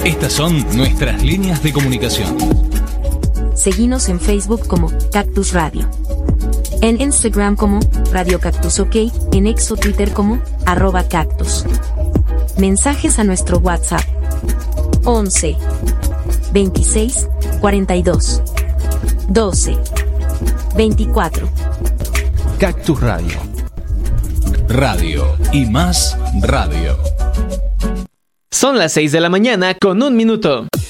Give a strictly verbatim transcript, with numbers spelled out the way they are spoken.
Estas son nuestras líneas de comunicación. Seguinos en Facebook como Cactus Radio. En Instagram como Radio Cactus OK, en X o Twitter como arroba cactus. Mensajes a nuestro WhatsApp once, veintiséis, cuarenta y dos, doce, veinticuatro. Cactus Radio. Radio y más radio. Son las seis de la mañana con un minuto.